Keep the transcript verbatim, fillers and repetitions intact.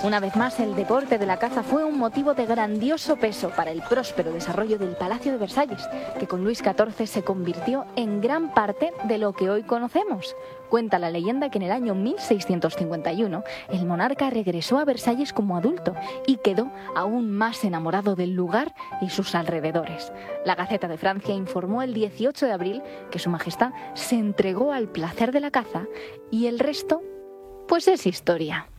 Una vez más, el deporte de la caza fue un motivo de grandioso peso para el próspero desarrollo del Palacio de Versalles, que con Luis catorce se convirtió en gran parte de lo que hoy conocemos. Cuenta la leyenda que en el año mil seiscientos cincuenta y uno el monarca regresó a Versalles como adulto y quedó aún más enamorado del lugar y sus alrededores. La Gaceta de Francia informó el dieciocho de abril que Su Majestad se entregó al placer de la caza y el resto, pues es historia.